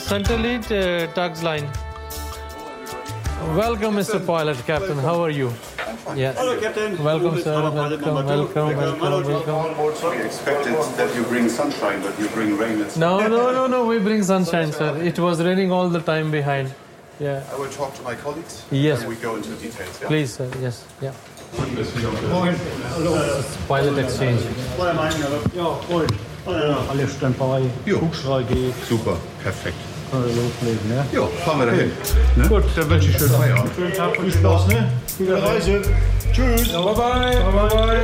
center lead, tugs line. Welcome, Mr. Pilot, Captain. How are you? Yeah. Hello, Captain. Welcome, sir. Welcome. We expected that you bring sunshine, but you bring rain. No. We bring sunshine, sir. It was raining all the time behind. Yeah. I will talk to my colleagues. Yes. And we go into details. Yeah? Please, sir. Yes. Yeah. Moin. Hallo. Pilot exchange. Ja, moin. Alles Standby, Hubschrauber geht. Super, perfekt. Loslegen, ne? Ja, fahren wir dahin. Ne? Gut, dann wünsche ich schönen Feierabend. Schönen Tag, viel Spaß, ne? Gute Reise. Tschüss. Bye-bye.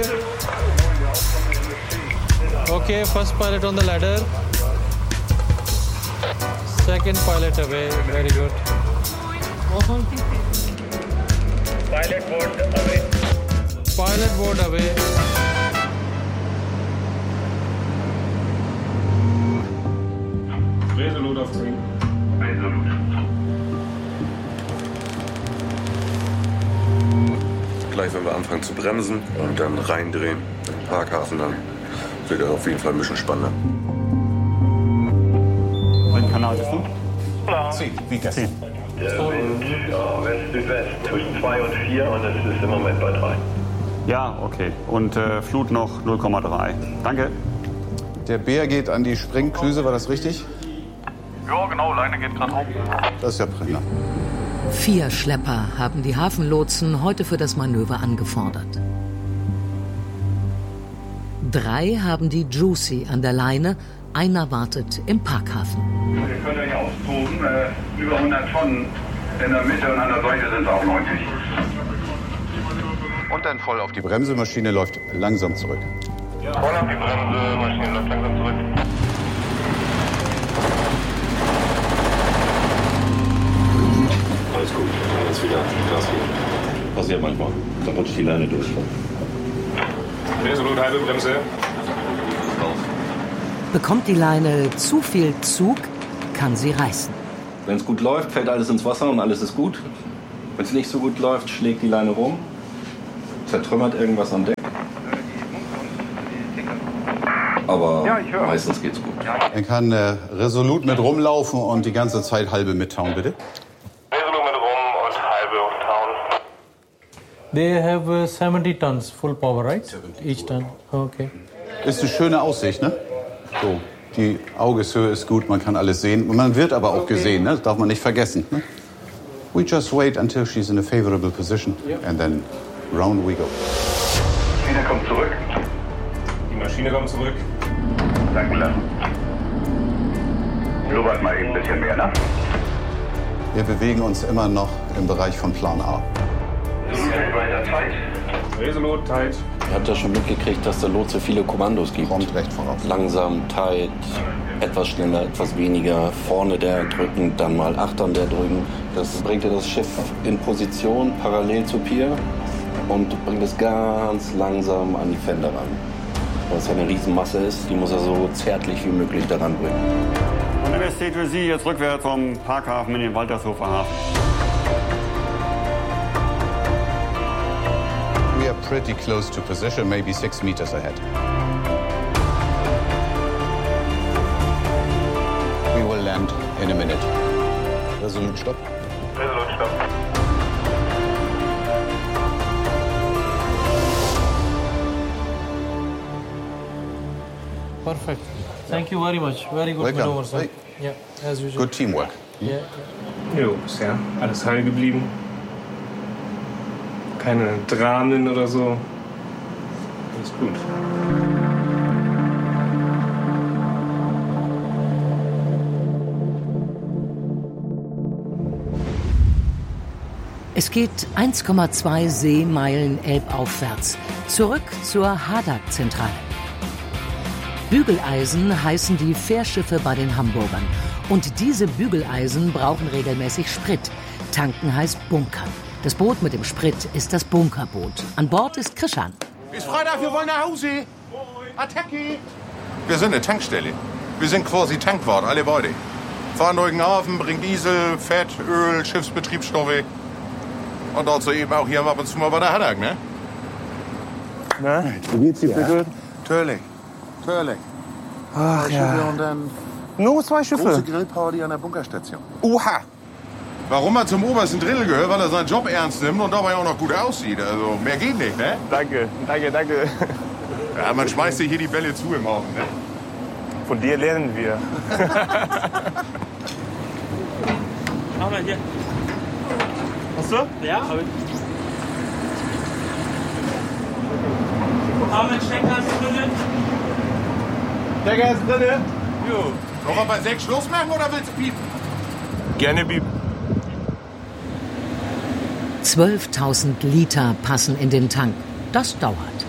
Okay, first pilot on the ladder. Second pilot away. Very good. Pilot board away. Resolute auf 10. Gleich, wenn wir anfangen zu bremsen und dann reindrehen im Parkhafen, dann wird das auf jeden Fall ein bisschen spannender. Welchen Kanal bist du? Sie, wie das? Der Wind, West-Südwest zwischen 2 und 4 und es ist im Moment bei 3. Ja, okay. Und Flut noch 0,3. Danke. Der Bär geht an die Springklüse, war das richtig? Ja, genau, Leine geht gerade hoch. Das ist ja prima. 4 Schlepper haben die Hafenlotsen heute für das Manöver angefordert. 3 haben die Juicy an der Leine, einer wartet im Parkhafen. Ihr könnt euch austoben, über 100 Tonnen in der Mitte und an der Seite sind es auch 90. Und dann voll auf die Bremse, Maschine läuft langsam zurück. Voll auf die Bremse, Maschine läuft langsam zurück. Alles gut, jetzt wieder Gas geben. Passiert manchmal, dann rutscht die Leine durch. Resolute, halbe Bremse. Bekommt die Leine zu viel Zug, kann sie reißen. Wenn es gut läuft, fällt alles ins Wasser und alles ist gut. Wenn es nicht so gut läuft, schlägt die Leine rum, zertrümmert irgendwas am Deck. Aber meistens geht's gut. Dann kann Resolut mit rumlaufen und die ganze Zeit halbe mithauen, bitte. Resolute mit rum und halbe Town. They have 70 tons full power, right? Each ton. Okay. Ist eine schöne Aussicht, ne? So, die Augeshöhe ist gut, man kann alles sehen. Man wird aber auch gesehen, ne? Das darf man nicht vergessen. Ne? We just wait until she's in a favorable position and then round we go. Die Maschine kommt zurück. Die Maschine kommt zurück. Danke lassen. Blubbert mal eben ein bisschen mehr, ne? Wir bewegen uns immer noch im Bereich von Plan A. Weiter Zeit. Resolute, tight. Ihr habt ja schon mitgekriegt, dass der Lotse viele Kommandos gibt. Kommt recht voraus. Langsam, tight, etwas schneller, etwas weniger. Vorne der drücken, dann mal achtern der drücken. Das bringt ja das Schiff in Position, parallel zu Pier und bringt es ganz langsam an die Fender ran. Weil es ja eine Riesenmasse ist, die muss er so zärtlich wie möglich daran bringen. Und MSC für Sie jetzt rückwärts vom Parkhafen in den Waltershofer Hafen. We are pretty close to position, maybe 6 meters ahead. We will land in a minute. Resolute, stopp. Resolute, stopp. Perfect. Thank you very much. Very good Welcome. maneuver, sir. Hey. Yeah, as usual. Good teamwork. Yeah. Jo, bisher alles heil geblieben. Keine Dramen oder so. Alles gut. Es geht 1,2 Seemeilen elbaufwärts, zurück zur Hadak-Zentrale. Bügeleisen heißen die Fährschiffe bei den Hamburgern. Und diese Bügeleisen brauchen regelmäßig Sprit. Tanken heißt bunkern. Das Boot mit dem Sprit ist das Bunkerboot. An Bord ist Krishan. Ist Freitag, wir wollen nach Hause. Attacke! Wir sind eine Tankstelle. Wir sind quasi Tankwart, alle beide. Fahren durch den Hafen, bringen Diesel, Fett, Öl, Schiffsbetriebsstoffe. Und dort so eben auch hier ab und zu mal bei der Hadak, ne? Na, wie geht's dir, bitte? Natürlich. Ach ja. Und dann Nur 2 Schiffe? Große Grillparty an der Bunkerstation. Oha! Warum er zum obersten Drittel gehört? Weil er seinen Job ernst nimmt und dabei auch noch gut aussieht. Also mehr geht nicht, ne? Danke. Ja, man schmeißt sich hier die Bälle zu im Haufen, ne? Von dir lernen wir. Schau mal hier. Hast du? Ja, hab ich. Haben wir einen Stecker drin? Stecker ist drin. Jo. Sollen wir bei 6 Schluss machen oder willst du piepen? Gerne piepen. 12.000 Liter passen in den Tank. Das dauert.